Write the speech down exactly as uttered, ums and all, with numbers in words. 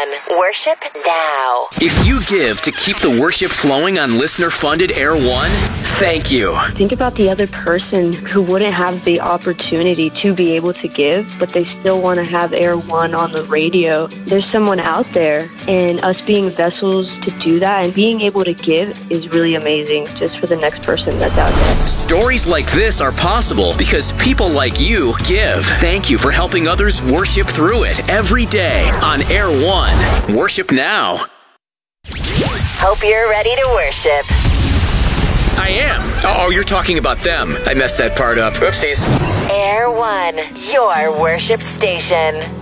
One. Worship now. If you give to keep the worship flowing on listener-funded Air One, thank you. Think about the other person who wouldn't have the opportunity to be able to give, but they still want to have Air One on the radio. There's someone out there, and us being vessels to do that and being able to give is really amazing just for the next person that's out there. Stories like this are possible because people like you give. Thank you for helping others worship through it every day on Air One. Worship now. Hope you're ready to worship. I am. Oh, you're talking about them. I messed that part up. Oopsies. Air One, your worship station.